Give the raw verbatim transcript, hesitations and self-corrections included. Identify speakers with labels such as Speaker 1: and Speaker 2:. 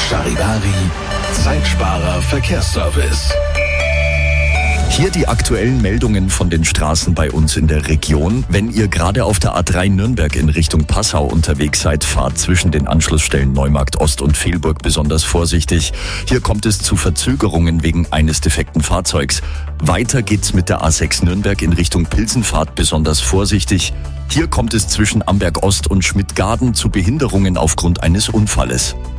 Speaker 1: Charivari, Zeitsparer Verkehrsservice.
Speaker 2: Hier die aktuellen Meldungen von den Straßen bei uns in der Region. Wenn ihr gerade auf der A drei Nürnberg in Richtung Passau unterwegs seid, fahrt zwischen den Anschlussstellen Neumarkt Ost und Velburg besonders vorsichtig. Hier kommt es zu Verzögerungen wegen eines defekten Fahrzeugs. Weiter geht's mit der A sechs Nürnberg in Richtung Pilsenfahrt besonders vorsichtig. Hier kommt es zwischen Amberg Ost und Schmidtgaden zu Behinderungen aufgrund eines Unfalles.